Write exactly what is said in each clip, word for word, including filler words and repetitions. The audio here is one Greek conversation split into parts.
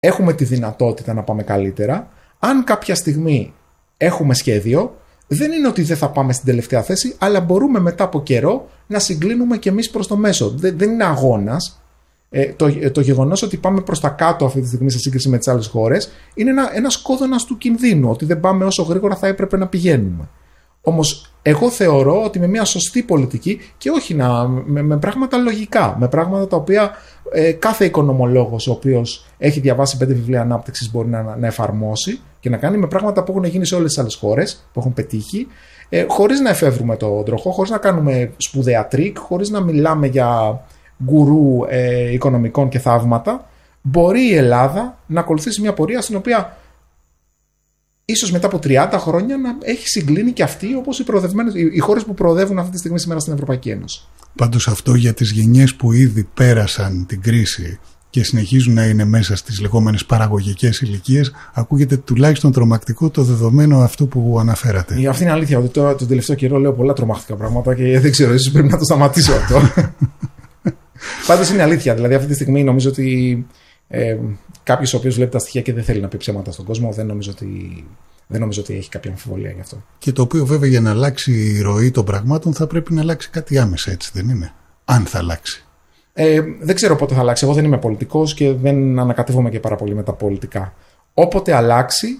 έχουμε τη δυνατότητα να πάμε καλύτερα. Αν κάποια στιγμή έχουμε σχέδιο, δεν είναι ότι δεν θα πάμε στην τελευταία θέση, αλλά μπορούμε μετά από καιρό να συγκλίνουμε κι εμείς προς το μέσο. Δεν, δεν είναι αγώνας. Ε, το, ε, το γεγονός ότι πάμε προς τα κάτω αυτή τη στιγμή σε σύγκριση με τις άλλες χώρες είναι ένα, ένας κόδωνας του κινδύνου, ότι δεν πάμε όσο γρήγορα θα έπρεπε να πηγαίνουμε. Όμως εγώ θεωρώ ότι με μια σωστή πολιτική και όχι να, με, με πράγματα λογικά, με πράγματα τα οποία ε, κάθε οικονομολόγος ο οποίος έχει διαβάσει πέντε βιβλία ανάπτυξης μπορεί να, να εφαρμόσει και να κάνει, με πράγματα που έχουν γίνει σε όλες τις άλλες χώρες, που έχουν πετύχει, ε, χωρίς να εφεύρουμε τον τροχό, χωρίς να κάνουμε σπουδαία τρίκ, χωρίς να μιλάμε για γκουρού ε, οικονομικών και θαύματα. Μπορεί η Ελλάδα να ακολουθήσει μια πορεία στην οποία ίσως μετά από τριάντα χρόνια να έχει συγκλίνει και αυτή όπως οι, οι χώρες που προοδεύουν αυτή τη στιγμή σήμερα στην Ευρωπαϊκή Ένωση. Πάντως αυτό για τις γενιές που ήδη πέρασαν την κρίση και συνεχίζουν να είναι μέσα στις λεγόμενες παραγωγικές ηλικίες, ακούγεται τουλάχιστον τρομακτικό το δεδομένο αυτό που αναφέρατε. Αυτή είναι αλήθεια. Ότι τώρα τον τελευταίο καιρό λέω πολλά τρομακτικά πράγματα και δεν ξέρω, ίσως πρέπει να το σταματήσω αυτό. Πάντως είναι αλήθεια. Δηλαδή αυτή τη στιγμή νομίζω ότι ε, κάποιος ο οποίος βλέπει τα στοιχεία και δεν θέλει να πει ψέματα στον κόσμο, δεν νομίζω ότι, δεν νομίζω ότι έχει κάποια αμφιβολία γι' αυτό. Και το οποίο βέβαια για να αλλάξει η ροή των πραγμάτων θα πρέπει να αλλάξει κάτι άμεσα, έτσι δεν είναι? Αν θα αλλάξει. Ε, δεν ξέρω πότε θα αλλάξει. Εγώ δεν είμαι πολιτικός και δεν ανακατεύομαι και πάρα πολύ με τα πολιτικά. Όποτε αλλάξει,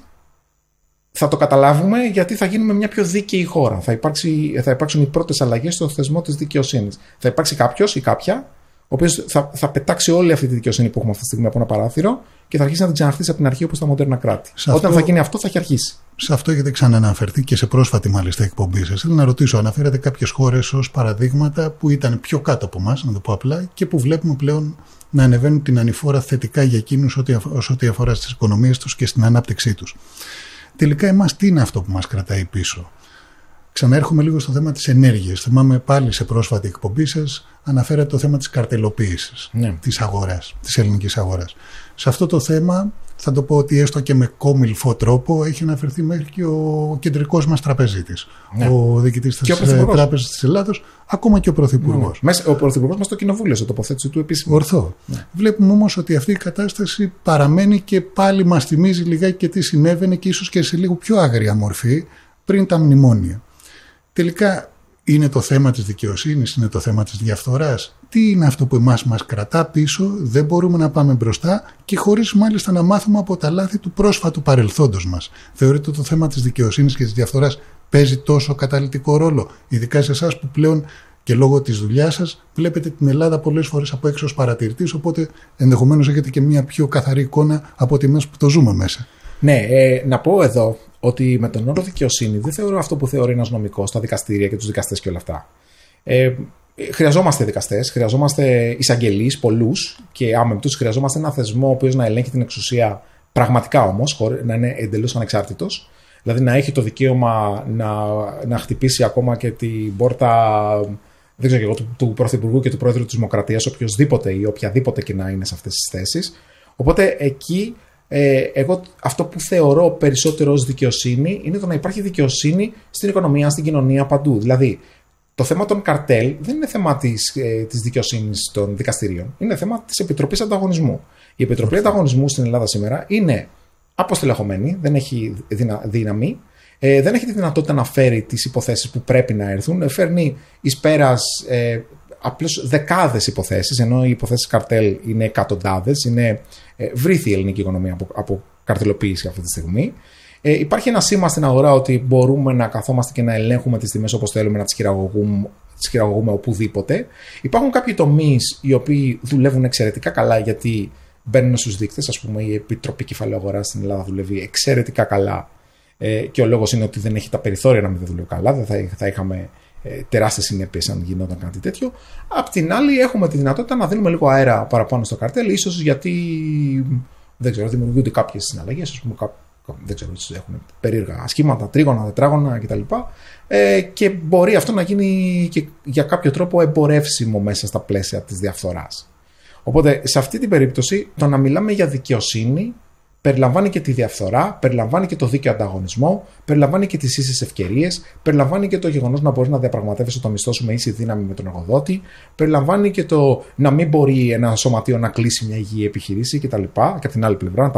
θα το καταλάβουμε, γιατί θα γίνουμε μια πιο δίκαιη χώρα. Θα, υπάρξει, θα υπάρξουν οι πρώτες αλλαγές στο θεσμό της δικαιοσύνης. Θα υπάρξει κάποιος ή κάποια, ο οποίος θα, θα πετάξει όλη αυτή τη δικαιοσύνη που έχουμε αυτή τη στιγμή από ένα παράθυρο και θα αρχίσει να την ξαναχτίσει από την αρχή όπως τα μοντέρνα κράτη. Σε Όταν αυτό, θα γίνει αυτό, θα έχει αρχίσει. Σε αυτό έχετε ξανααναφερθεί και σε πρόσφατη μάλιστα εκπομπή σας. Θέλω να ρωτήσω, αναφέρατε κάποιες χώρες ως παραδείγματα που ήταν πιο κάτω από εμάς, να το πω απλά, και που βλέπουμε πλέον να ανεβαίνουν την ανηφόρα θετικά για εκείνους ό,τι αφορά στις οικονομίες τους και στην ανάπτυξή τους. Τελικά, εμάς τι είναι αυτό που μας κρατάει πίσω? Ξαναέρχομαι λίγο στο θέμα της ενέργειας. Θυμάμαι πάλι σε πρόσφατη εκπομπή σας αναφέρατε το θέμα της καρτελοποίησης, ναι, της αγοράς, της ελληνικής αγοράς. Σε αυτό το θέμα θα το πω ότι έστω και με κόμιλφο τρόπο έχει αναφερθεί μέχρι και ο κεντρικός μας τραπεζίτης, ναι, ο διοικητής της Τράπεζας της Ελλάδος, ακόμα και ο Πρωθυπουργός. Ναι. Ο Πρωθυπουργός μας στο Κοινοβούλιο, σε τοποθέτηση του επίσημου. Ορθό. Ναι. Βλέπουμε όμως ότι αυτή η κατάσταση παραμένει και πάλι μας θυμίζει λιγάκι και τι συνέβαινε και ίσως και σε λίγο πιο άγρια μορφή πριν τα μνημόνια. Τελικά είναι το θέμα της δικαιοσύνης, είναι το θέμα της διαφθοράς. Τι είναι αυτό που εμάς μας κρατά πίσω, δεν μπορούμε να πάμε μπροστά και χωρίς μάλιστα να μάθουμε από τα λάθη του πρόσφατου παρελθόντος μας? Θεωρείτε ότι το θέμα της δικαιοσύνης και της διαφθοράς παίζει τόσο καταλυτικό ρόλο, ειδικά σε εσάς που πλέον και λόγω της δουλειάς σας βλέπετε την Ελλάδα πολλές φορές από έξω ως παρατηρητής, οπότε ενδεχομένως έχετε και μια πιο καθαρή εικόνα από ότι εμείς που το ζούμε μέσα? Ναι, ε, να πω εδώ ότι με τον όρο δικαιοσύνη δεν θεωρώ αυτό που θεωρεί ένας νομικός, τα δικαστήρια και τους δικαστές και όλα αυτά. Ε, χρειαζόμαστε δικαστές, χρειαζόμαστε εισαγγελείς, πολλούς και άμεμπτους. Χρειαζόμαστε ένα θεσμό ο οποίος να ελέγχει την εξουσία πραγματικά όμως, χωρίς να είναι εντελώς ανεξάρτητος. Δηλαδή να έχει το δικαίωμα να, να χτυπήσει ακόμα και την πόρτα, δεν ξέρω εγώ, του, του Πρωθυπουργού και του Πρόεδρου της Δημοκρατίας, οποιοδήποτε ή οποιαδήποτε και να είναι σε αυτές τις θέσεις. Οπότε εκεί. Ε, εγώ αυτό που θεωρώ περισσότερο ως δικαιοσύνη είναι το να υπάρχει δικαιοσύνη στην οικονομία, στην κοινωνία, παντού. Δηλαδή, το θέμα των καρτέλ δεν είναι θέμα της, ε, της δικαιοσύνης των δικαστηρίων. Είναι θέμα της Επιτροπής Ανταγωνισμού. Η Επιτροπή Ανταγωνισμού στην Ελλάδα σήμερα είναι αποστελεχωμένη, δεν έχει δυνα, δύναμη, ε, δεν έχει τη δυνατότητα να φέρει τις υποθέσεις που πρέπει να έρθουν. Φέρνει εις πέρας ε, απλώς δεκάδες υποθέσεις, ενώ οι υποθέσεις καρτέλ είναι εκατοντάδες. Είναι ε, βρήθη η ελληνική οικονομία από, από καρτελοποίηση αυτή τη στιγμή. Ε, υπάρχει ένα σήμα στην αγορά ότι μπορούμε να καθόμαστε και να ελέγχουμε τις τιμές όπως θέλουμε, να τις χειραγωγούμε, τις χειραγωγούμε οπουδήποτε. Υπάρχουν κάποιοι τομείς οι οποίοι δουλεύουν εξαιρετικά καλά γιατί μπαίνουν στους δείκτες. Ας πούμε, η Επιτροπή Κεφαλαίου Αγοράς στην Ελλάδα δουλεύει εξαιρετικά καλά. Ε, και ο λόγος είναι ότι δεν έχει τα περιθώρια να μην δουλεύει καλά. Δεν θα, θα είχαμε ε, τεράστιες συνέπειες αν γινόταν κάτι τέτοιο. Απ' την άλλη, έχουμε τη δυνατότητα να δίνουμε λίγο αέρα παραπάνω στο καρτέλ, ίσως γιατί δεν ξέρω, δημιουργούνται κάποιες συναλλαγές, ας πούμε, κά, δεν ξέρω, έχουν περίεργα σχήματα, τρίγωνα, τετράγωνα κτλ. Ε, και μπορεί αυτό να γίνει και για κάποιο τρόπο εμπορεύσιμο μέσα στα πλαίσια της διαφθοράς. Οπότε, σε αυτή την περίπτωση, το να μιλάμε για δικαιοσύνη περιλαμβάνει και τη διαφθορά, περιλαμβάνει και το δίκαιο ανταγωνισμό, περιλαμβάνει και τις ίσες ευκαιρίες, περιλαμβάνει και το γεγονός να μπορείς να διαπραγματεύεσαι το μισθό σου με ίση δύναμη με τον εργοδότη, περιλαμβάνει και το να μην μπορεί ένα σωματείο να κλείσει μια υγιή επιχειρήση κτλ. Και από την άλλη πλευρά,